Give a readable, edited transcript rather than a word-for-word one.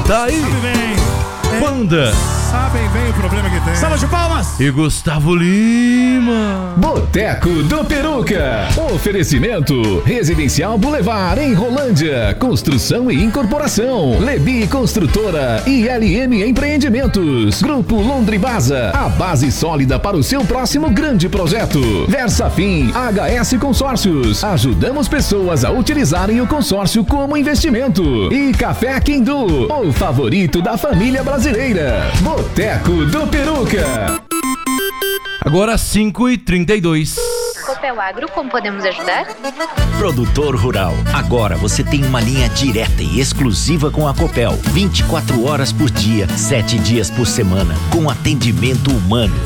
Tá aí. Sabe bem. Banda. Sabem bem o problema que tem. Salva de palmas. E Gustavo Lima. Boteco do Peruca. Oferecimento Residencial Boulevard em Rolândia. Construção e incorporação. Lebi Construtora e LM Empreendimentos. Grupo Londribasa. A base sólida para o seu próximo grande projeto. Versafim HS Consórcios. Ajudamos pessoas a utilizarem o consórcio como investimento. E Café Quindu, o favorito da família brasileira. Boteco do Peruca. Agora 5h32. Copel Agro, como podemos ajudar? Produtor rural, agora você tem uma linha direta e exclusiva com a Copel. 24 horas por dia, 7 dias por semana, com atendimento humano.